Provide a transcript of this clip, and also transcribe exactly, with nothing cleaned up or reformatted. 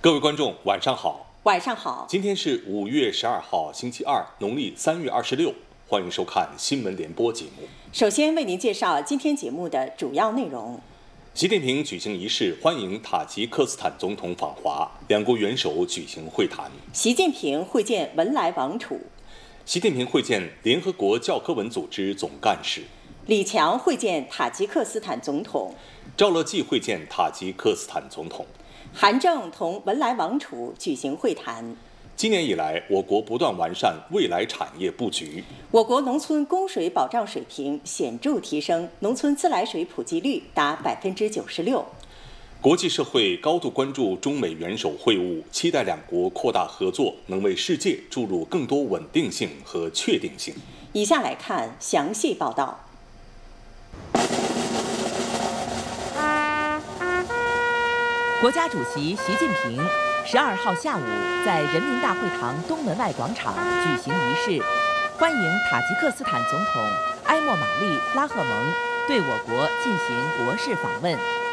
各位观众，晚上好。 晚上好。 今天是五月十二号，星期二，农历三月二十六。欢迎收看新闻联播节目。 首先为您介绍今天节目的主要内容。 习近平举行仪式欢迎塔吉克斯坦总统访华，两国元首举行会谈。 习近平会见文莱王储。 习近平会见联合国教科文组织总干事。 李强会见塔吉克斯坦总统。 赵乐际会见塔吉克斯坦总统。 韩正同文莱王储举行会谈。 今年以来，我国不断完善未来产业布局， 我国农村供水保障水平显著提升，农村自来水普及率达百分之九十六。 国际社会高度关注中美元首会晤，期待两国扩大合作，能为世界注入更多稳定性和确定性。 以下来看详细报道。 国家主席习近平十二号下午在人民大会堂东门外广场举行仪式，欢迎塔吉克斯坦总统埃莫玛丽·拉赫蒙对我国进行国事访问。